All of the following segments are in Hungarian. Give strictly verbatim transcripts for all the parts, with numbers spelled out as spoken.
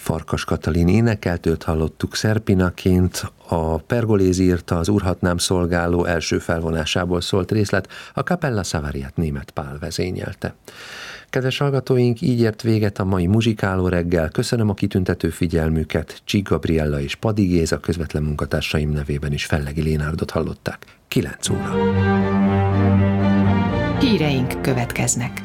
Farkas Katalin énekeltőt hallottuk Szerpinaként, a Pergolese írta az Urhatnám szolgáló első felvonásából szólt részlet, a Capella Savariát Németh Pál vezényelte. Kedves hallgatóink, így ért véget a mai muzsikáló reggel. Köszönöm a kitüntető figyelmüket. Csík Gabriella és Padi Géza közvetlen munkatársaim nevében is Fellegi Lénárdot hallották. kilenc óra. Híreink következnek.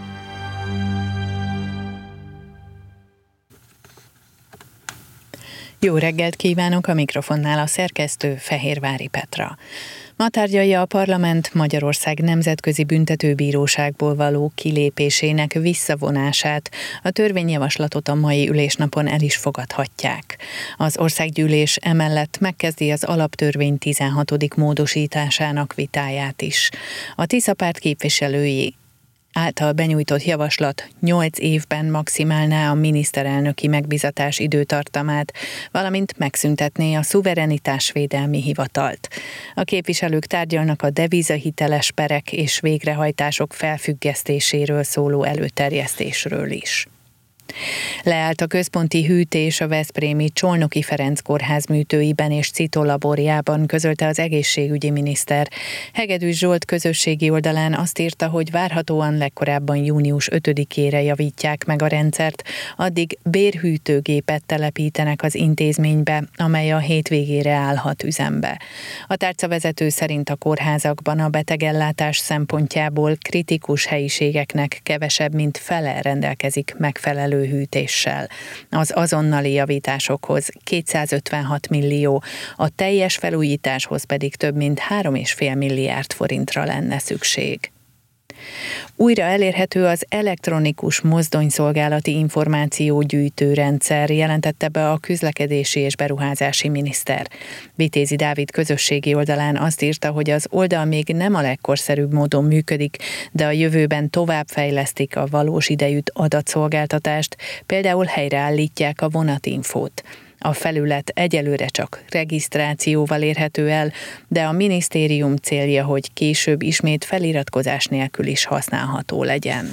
Jó reggelt kívánok, a mikrofonnál a szerkesztő Fehérvári Petra. Ma tárgyalja a parlament Magyarország Nemzetközi Büntetőbíróságból való kilépésének visszavonását. A törvényjavaslatot a mai ülésnapon el is fogadhatják. Az országgyűlés emellett megkezdi az alaptörvény tizenhatodik módosításának vitáját is. A Tisza párt képviselői által benyújtott javaslat nyolc évben maximálná a miniszterelnöki megbízatás időtartamát, valamint megszüntetné a szuverenitásvédelmi hivatalt. A képviselők tárgyalnak a devizahiteles perek és végrehajtások felfüggesztéséről szóló előterjesztésről is. Leállt a központi hűtés a veszprémi Csolnoki Ferenc kórház műtőiben és citolaborjában, közölte az egészségügyi miniszter. Hegedűs Zsolt közösségi oldalán azt írta, hogy várhatóan legkorábban június ötödikére javítják meg a rendszert, addig bérhűtőgépet telepítenek az intézménybe, amely a hétvégére állhat üzembe. A tárcavezető szerint a kórházakban a betegellátás szempontjából kritikus helyiségeknek kevesebb, mint fele rendelkezik megfelelő hűtéssel. Az azonnali javításokhoz kétszázötvenhat millió, a teljes felújításhoz pedig több mint három és fél milliárd forintra lenne szükség. Újra elérhető az elektronikus mozdonyszolgálati információgyűjtő rendszer, jelentette be a közlekedési és beruházási miniszter. Vitézi Dávid közösségi oldalán azt írta, hogy az oldal még nem a legkorszerűbb módon működik, de a jövőben továbbfejlesztik a valós idejű adatszolgáltatást, például helyreállítják a vonatinfót. A felület egyelőre csak regisztrációval érhető el, de a minisztérium célja, hogy később ismét feliratkozás nélkül is használható legyen.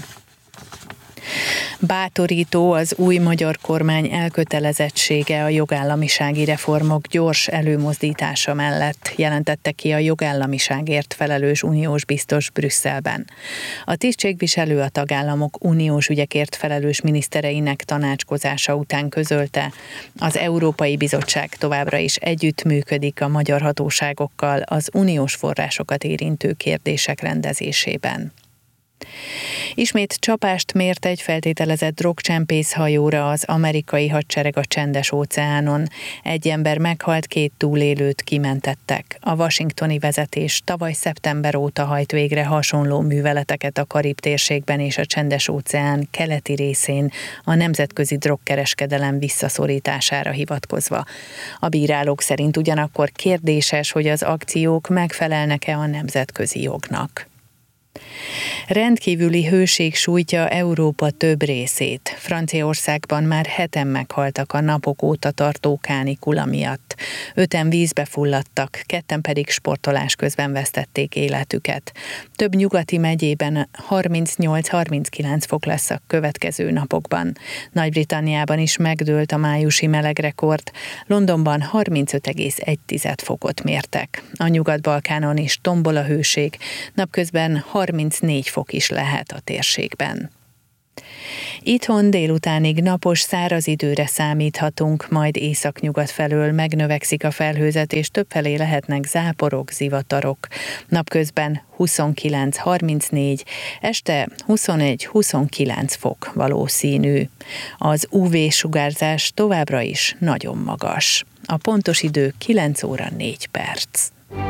Bátorító az új magyar kormány elkötelezettsége a jogállamisági reformok gyors előmozdítása mellett, jelentette ki a jogállamiságért felelős uniós biztos Brüsszelben. A tisztségviselő a tagállamok uniós ügyekért felelős minisztereinek tanácskozása után közölte, az Európai Bizottság továbbra is együttműködik a magyar hatóságokkal az uniós forrásokat érintő kérdések rendezésében. Ismét csapást mért egy feltételezett drogcsempész hajóra az amerikai hadsereg a Csendes-óceánon. Egy ember meghalt, két túlélőt kimentettek. A washingtoni vezetés tavaly szeptember óta hajt végre hasonló műveleteket a Karib térségben és a Csendes-óceán keleti részén a nemzetközi drogkereskedelem visszaszorítására hivatkozva. A bírálók szerint ugyanakkor kérdéses, hogy az akciók megfelelnek-e a nemzetközi jognak. Rendkívüli hőség sújtja Európa több részét. Franciaországban már heten meghaltak a napok óta tartó kánikula miatt. Öten vízbe fulladtak, ketten pedig sportolás közben vesztették életüket. Több nyugati megyében harmincnyolc-harminckilenc fok lesz a következő napokban. Nagy-Britanniában is megdőlt a májusi melegrekord. Londonban harmincöt egész egy fokot mértek. A Nyugat-Balkánon is tombol a hőség, napközben harmincnégy fok is lehet a térségben. Itthon délutánig napos, száraz időre számíthatunk, majd északnyugat felől megnövekszik a felhőzet, és többfelé lehetnek záporok, zivatarok. Napközben huszonkilenc-harmincnégy, este huszonegy-huszonkilenc fok valószínű. Az ú vé-sugárzás továbbra is nagyon magas. A pontos idő kilenc óra négy perc.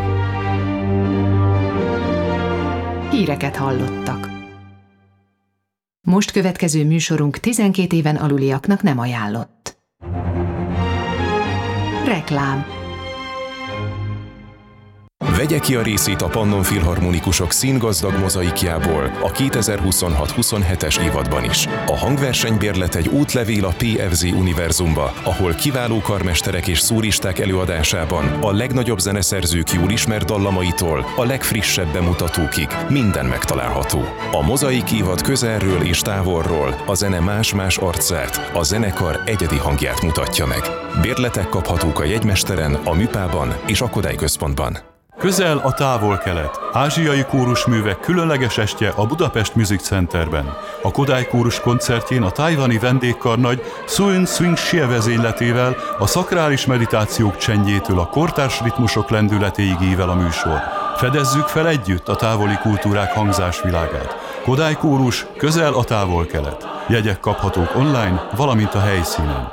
Híreket hallottak. Most következő műsorunk tizenkét éven aluliaknak nem ajánlott. Reklám. Vegye ki a részét a Pannon Filharmonikusok színgazdag mozaikjából a kétezer-huszonhat huszonhetes évadban is. A hangversenybérlet egy útlevél a pé ef zé univerzumba, ahol kiváló karmesterek és szóristák előadásában a legnagyobb zeneszerzők jól ismert dallamaitól a legfrissebb bemutatókig minden megtalálható. A mozaik évad közelről és távolról a zene más-más arcát, a zenekar egyedi hangját mutatja meg. Bérletek kaphatók a jegymesteren, a Műpában és a Kodály Központban. Közel a távol-kelet. Ázsiai kórusművek különleges estje a Budapest Music Centerben. A Kodály Kórus koncertjén a tajvani vendégkarnagy Suin Swing Xie vezényletével, a szakrális meditációk csendjétől a kortárs ritmusok lendületéig ível a műsor. Fedezzük fel együtt a távoli kultúrák hangzásvilágát. Kodály Kórus, közel a távol-kelet. Jegyek kaphatók online, valamint a helyszínen.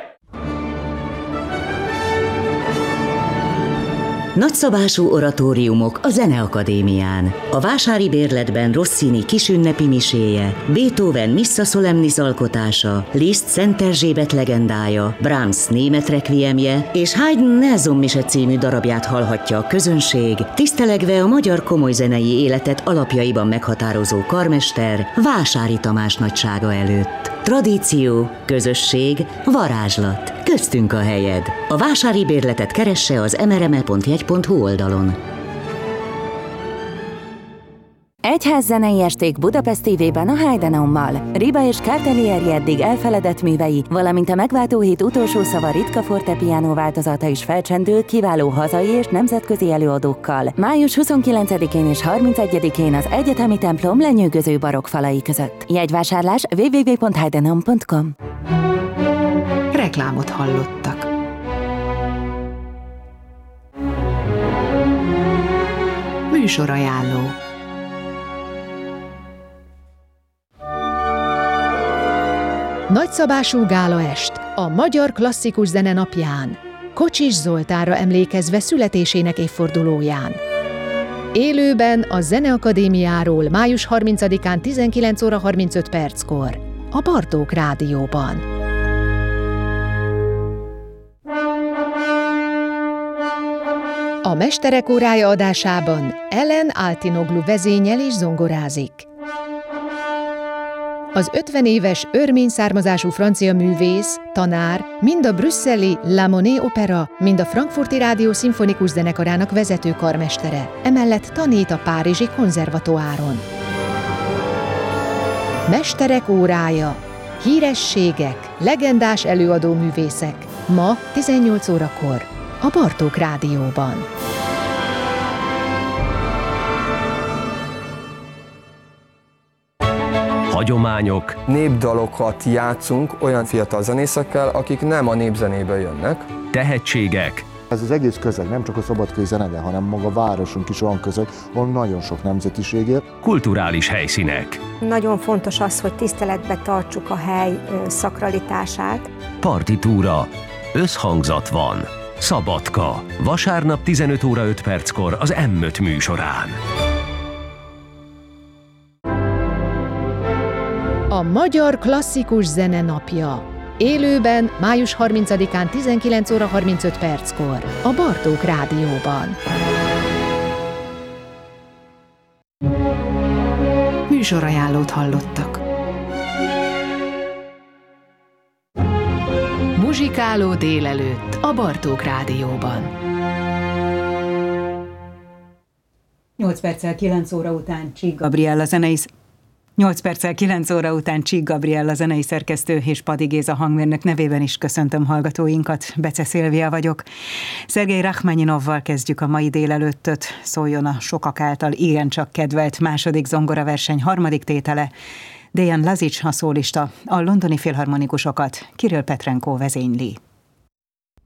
Nagyszabású oratóriumok a Zeneakadémián. A vásári bérletben Rossini kisünnepi miséje, Beethoven Missa Solemnis alkotása, Liszt Szent Erzsébet legendája, Brahms német requiemje és Haydn Nelson mise című darabját hallhatja a közönség, tisztelegve a magyar komolyzenei életet alapjaiban meghatározó karmester Vásári Tamás nagysága előtt. Tradíció, közösség, varázslat. Köztünk a helyed. A vásári bérletet keresse az em er em e pont jegy pont hu oldalon. Egyház zenei esték Budapest té vében a Heidenaummal. Riba és Cartelieri eddig elfeledett művei, valamint a megváltó hét utolsó szava ritka fortepiano változata is felcsendül kiváló hazai és nemzetközi előadókkal. május huszonkilencedikén és harmincegyedikén az Egyetemi Templom lenyűgöző barokk falai között. Jegyvásárlás double-u double-u double-u pont heidenaum pont com. Reklámot hallottak. Műsorajánló. Nagyszabású gálaest a Magyar Klasszikus Zene napján, Kocsis Zoltánra emlékezve születésének évfordulóján. Élőben a Zeneakadémiáról május harmincadikán tizenkilenc óra harmincöt perckor a Bartók Rádióban. A Mesterek órája adásában Ellen Altinoglu vezényel és zongorázik. Az ötven éves örmény származású francia művész, tanár, mind a brüsszeli La Monnaie Opera, mind a frankfurti Rádió szimfonikus zenekarának vezető karmestere, emellett tanít a párizsi konzervatoáron. Mesterek órája, hírességek, legendás előadóművészek, ma tizennyolc órakor a Bartók Rádióban. Hagyományok, népdalokat játszunk olyan fiatal zenészekkel, akik nem a népzenéből jönnek. tehetségek. Ez az egész közeg, nem csak a szabadkai zenede, hanem maga a városunk is olyan közeg, ahol nagyon sok nemzetiség él. Kulturális helyszínek. Nagyon fontos az, hogy tiszteletbe tartsuk a hely szakralitását. Partitúra. Összhangzat van. Szabadka. Vasárnap tizenöt óra öt perckor az em öt műsorán. A Magyar Klasszikus Zene napja. Élőben május harmincadikán tizenkilenc óra harmincöt perckor a Bartók Rádióban. Műsorajánlót hallottak. Muzsikáló délelőtt a Bartók Rádióban. nyolc perccel kilenc óra után Csík Gabriella zenei nyolc perccel kilenc óra után Csík Gabriella zenei szerkesztő és Padi Géza hangmérnök nevében is köszöntöm hallgatóinkat. Bece Szilvia vagyok. Szergej Rachmaninovval kezdjük a mai délelőttöt. Szóljon a sokak által igencsak kedvelt második zongoraverseny harmadik tétele. Dejan Lazic a szólista, a londoni filharmonikusokat Kirill Petrenko vezényli.